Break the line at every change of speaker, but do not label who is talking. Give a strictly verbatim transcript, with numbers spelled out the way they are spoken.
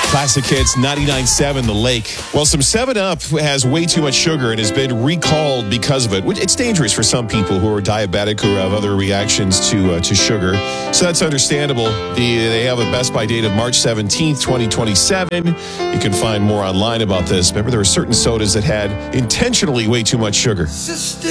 Classic Hits ninety-nine point seven The Lake. Well, some seven up has way too much sugar and has been recalled because of it. It's dangerous for some people who are diabetic or have other reactions to uh, to sugar. So that's understandable. The, they have a Best By date of March seventeenth, twenty twenty-seven. You can find more online about this. Remember, there were certain sodas that had intentionally way too much sugar.